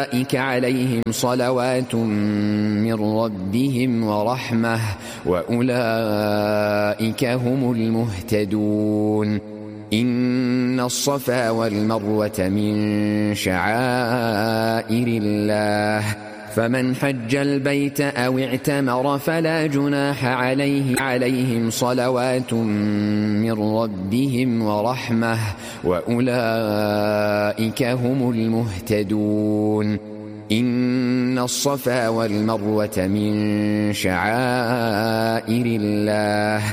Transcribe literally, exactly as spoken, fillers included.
أولئك عليهم صلوات من ربهم ورحمة وأولئك هم المهتدون. إن الصفا والمروة من شعائر الله فمن حج البيت أو اعتمر فلا جناح عليه عليهم صلوات من ربهم ورحمة وأولئك هم المهتدون. إن الصفا والمروة من شعائر الله